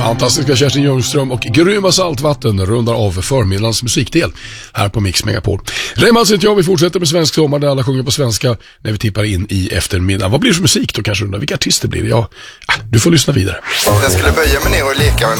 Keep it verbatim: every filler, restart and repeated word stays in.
Fantastiska Kerstin Ljungström och grymma Saltvatten rundar av förmiddagens musikdel här på Mix Megapol. Reymans heter jag, vi fortsätter med Svensk sommar där alla sjunger på svenska när vi tippar in i eftermiddag. Vad blir det för musik då kanske undrar? Vilka artister blir det? Ja, du får lyssna vidare. Jag skulle böja mig ner och leka med